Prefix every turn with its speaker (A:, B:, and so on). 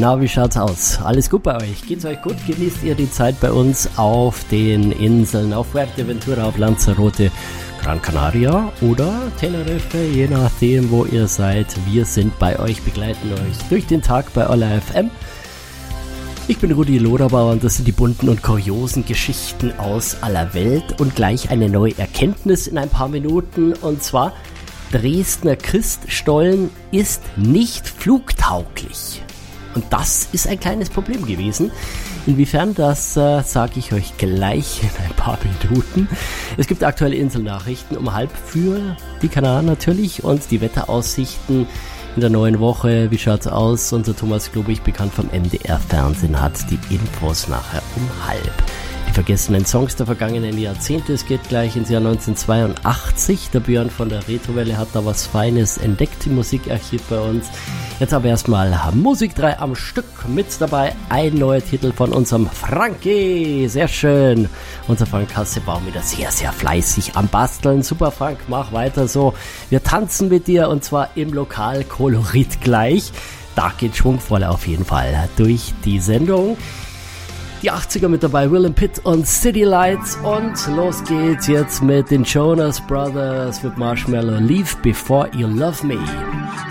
A: Na, wie schaut's aus? Alles gut bei euch? Geht's euch gut? Genießt ihr die Zeit bei uns auf den Inseln, auf Fuerteventura, auf Lanzarote, Gran Canaria oder Tenerife, je nachdem, wo ihr seid. Wir sind bei euch, begleiten euch durch den Tag bei Olla FM. Ich bin Rudi Loderbauer und das sind die bunten und kuriosen Geschichten aus aller Welt und gleich eine neue Erkenntnis in ein paar Minuten, und zwar: Dresdner Christstollen ist nicht flugtauglich. Und das ist ein kleines Problem gewesen. Inwiefern, das sage ich euch gleich in ein paar Minuten. Es gibt aktuelle Inselnachrichten um 3:30 für die Kanaren natürlich und die Wetteraussichten in der neuen Woche. Wie schaut's aus? Unser Thomas Globig, bekannt vom MDR-Fernsehen, hat die Infos nachher um 3:30. Die vergessenen Songs der vergangenen Jahrzehnte. Es geht gleich ins Jahr 1982. Der Björn von der Retrowelle hat da was Feines entdeckt im Musikarchiv bei uns. Jetzt aber erstmal Musik 3 am Stück. Mit dabei ein neuer Titel von unserem Frankie. Sehr schön. Unser Frank Hassebaum wieder sehr, sehr fleißig am Basteln. Super, Frank, mach weiter so. Wir tanzen mit dir und zwar im Lokalkolorit gleich. Da geht schwungvoll auf jeden Fall durch die Sendung. Die 80er mit dabei, Willem Pitt und City Lights, und los geht's jetzt mit den Jonas Brothers mit Marshmallow, Leave Before You Love Me.